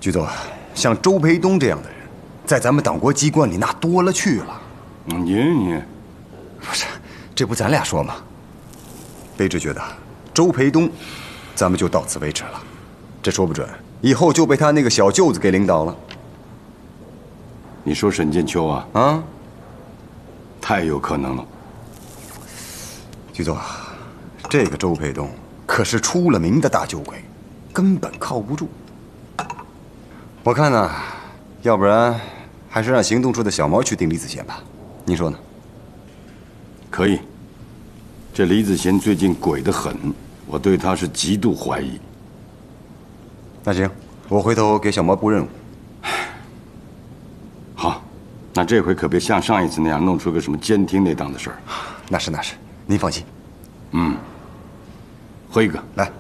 局座，像周培东这样的人，在咱们党国机关里那多了去了。 你不是，这不咱俩说吗？卑职觉得，周培东，咱们就到此为止了。这说不准以后就被他那个小舅子给领导了。 你说沈建秋啊？ 啊， 太有可能了。 局座，这个周培东可是出了名的大酒鬼，根本靠不住。我看呢，要不然还是让行动处的小毛去定李子贤吧，您说呢？ 可以。这李子贤最近鬼得很，我对他是极度怀疑。 那行，我回头给小毛布任务。 好，那这回可别像上一次那样弄出个什么监听那档子事儿。 那是，您放心。 喝一个， 来。